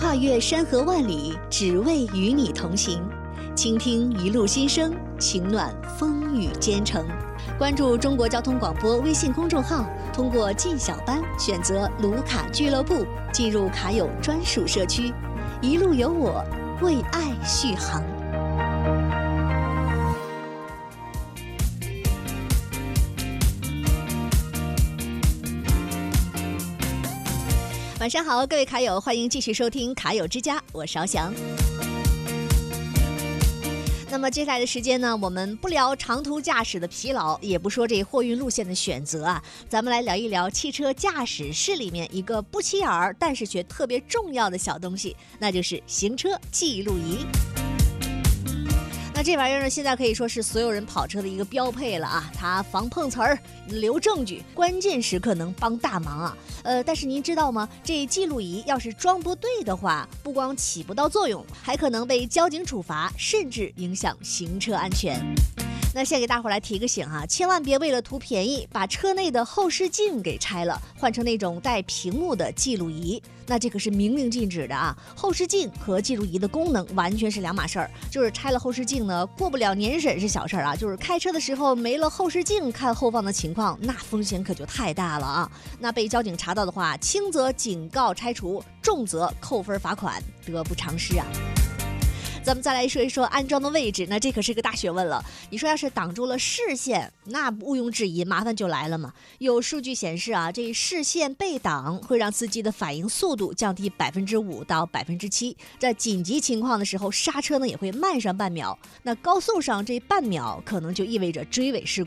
跨越山河万里，只为与你同行。倾听一路心声，情暖风雨兼程。关注中国交通广播微信公众号，通过进小班选择卢卡俱乐部，进入卡友专属社区，一路有我，为爱续航。晚上好，各位卡友，欢迎继续收听卡友之家，我邵翔。那么接下来的时间呢，我们不聊长途驾驶的疲劳，也不说这货运路线的选择啊，咱们来聊一聊汽车驾驶室里面一个不起眼儿，但是却特别重要的小东西，那就是行车记录仪。那这玩意儿呢，现在可以说是所有人跑车的一个标配了啊！它防碰瓷儿、留证据，关键时刻能帮大忙啊！但是您知道吗？这记录仪要是装不对的话，不光起不到作用，还可能被交警处罚，甚至影响行车安全。那先给大伙来提个醒啊，千万别为了图便宜，把车内的后视镜给拆了，换成那种带屏幕的记录仪。那这可是明令禁止的啊！后视镜和记录仪的功能完全是两码事儿。就是拆了后视镜呢，过不了年审是小事儿啊，就是开车的时候没了后视镜看后方的情况，那风险可就太大了啊！那被交警查到的话，轻则警告拆除，重则扣分罚款，得不偿失啊！咱们再来说一说安装的位置，那这可是个大学问了。你说要是挡住了视线，那毋庸置疑，麻烦就来了嘛。有数据显示啊，这视线被挡会让司机的反应速度降低5%到7%，在紧急情况的时候，刹车呢也会慢上半秒。那高速上这半秒可能就意味着追尾事故。